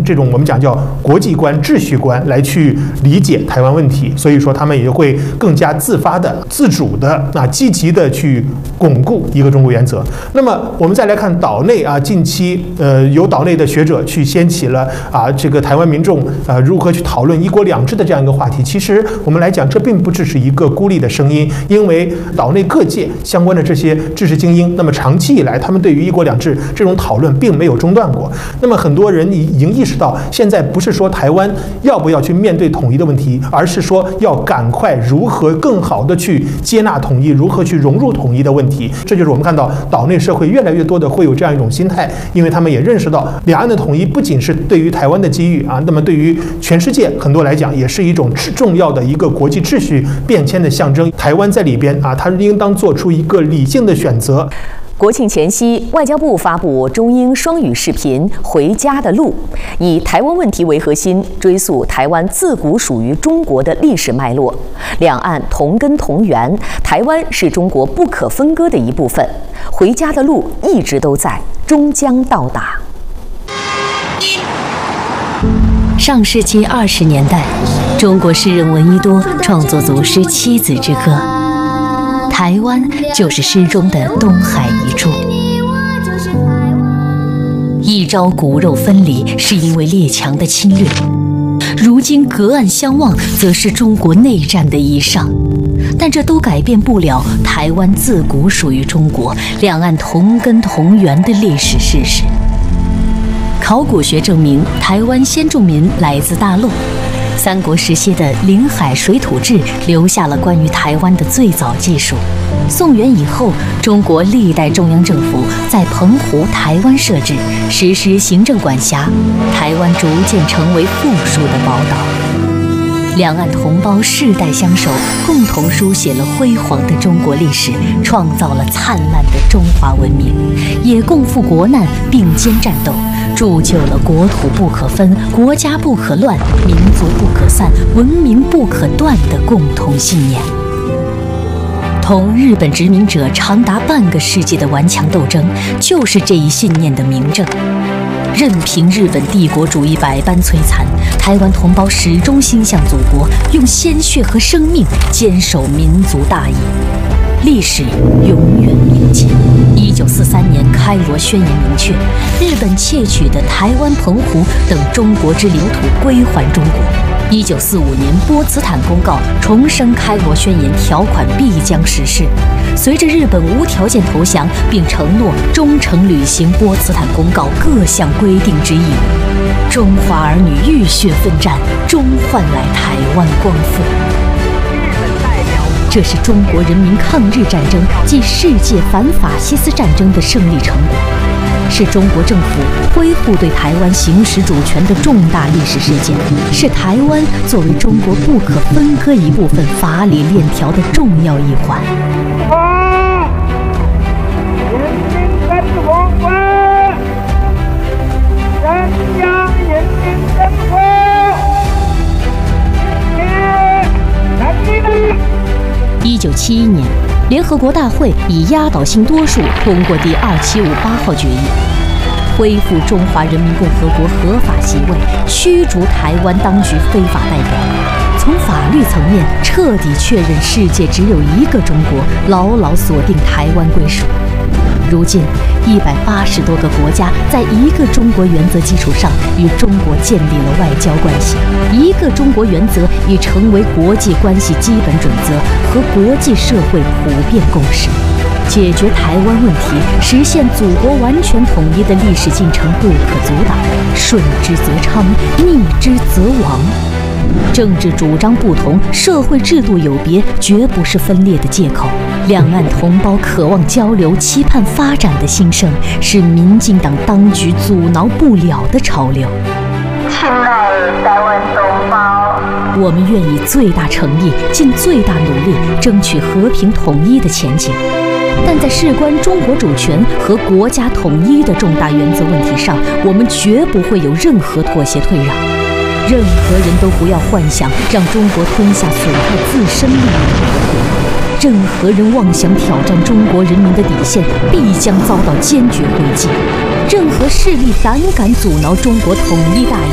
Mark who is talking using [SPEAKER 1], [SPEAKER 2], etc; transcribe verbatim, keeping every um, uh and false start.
[SPEAKER 1] 这种我们讲叫国际观、秩序观来去理解台湾问题，所以说他们也会更加自发的、自主的、啊积极的去巩固一个中国原则。那么我们再来看岛内啊，近期呃有岛内的学者去掀起了啊这个台湾民众呃如何去讨论一国两制的这样一个话题。其实我们来讲，这并不只是一个孤立的声音，因为岛内各界相关的这些知识精英，那么长期以来他们对于一国两制这种讨论并没有中断过。那么很多人已经意识到，现在不是说台湾要不要去面对统一的问题，而是说要赶快如何更好的去接纳统一，如何去融入统一的问题。这就是我们看到岛内社会越来越多的会有这样一种心态，因为他们也认识到两岸的统一不仅是对于台湾的机遇啊，那么对于全世界很多来讲也是一种重要的一个国际秩序变迁的象征。台湾在里边啊，它应当做出一个理性的选择。
[SPEAKER 2] 国庆前夕，外交部发布中英双语视频《回家的路》，以台湾问题为核心，追溯台湾自古属于中国的历史脉络。两岸同根同源，台湾是中国不可分割的一部分。回家的路一直都在，终将到达。
[SPEAKER 3] 上世纪二十年代，中国诗人闻一多创作祖诗《七子之歌》。台湾就是诗中的东海一柱，一朝骨肉分离是因为列强的侵略，如今隔岸相望则是中国内战的以上，但这都改变不了台湾自古属于中国，两岸同根同源的历史事实。考古学证明，台湾先住民来自大陆。三国时期的临海水土志留下了关于台湾的最早记述。宋元以后，中国历代中央政府在澎湖、台湾设置，实施行政管辖，台湾逐渐成为富庶的宝岛。两岸同胞世代相守，共同书写了辉煌的中国历史，创造了灿烂的中华文明，也共赴国难，并肩战斗，铸就了国土不可分、国家不可乱、民族不可散、文明不可断的共同信念。同日本殖民者长达半个世纪的顽强斗争，就是这一信念的明证。任凭日本帝国主义百般摧残，台湾同胞始终心向祖国，用鲜血和生命坚守民族大义。历史永远铭记。一九四三年开罗宣言明确，日本窃取的台湾、澎湖等中国之领土归还中国。一九四五年波茨坦公告重申开罗宣言条款必将实施。随着日本无条件投降，并承诺忠诚履行波茨坦公告各项规定之义务，中华儿女浴血奋战，终换来台湾光复。这是中国人民抗日战争暨世界反法西斯战争的胜利成果，是中国政府恢复对台湾行使主权的重大历史事件，是台湾作为中国不可分割一部分法理链条的重要一环。一九七一年，联合国大会以压倒性多数通过第二七五八号决议，恢复中华人民共和国合法席位，驱逐台湾当局非法代表，从法律层面彻底确认世界只有一个中国，牢牢锁定台湾归属。如今，一百八十多个国家在一个中国原则基础上与中国建立了外交关系，一个中国原则已成为国际关系基本准则和国际社会普遍共识。解决台湾问题，实现祖国完全统一的历史进程不可阻挡，顺之则昌，逆之则亡。政治主张不同，社会制度有别，绝不是分裂的借口。两岸同胞渴望交流、期盼发展的心声，是民进党当局阻挠不了的潮流。
[SPEAKER 4] 亲爱台湾同胞，
[SPEAKER 3] 我们愿以最大诚意、尽最大努力，争取和平统一的前景。但在事关中国主权和国家统一的重大原则问题上，我们绝不会有任何妥协退让。任何人都不要幻想让中国吞下损害自身利益的国土，任何人妄想挑战中国人民的底线，必将遭到坚决回击。任何势力胆敢阻挠中国统一大义，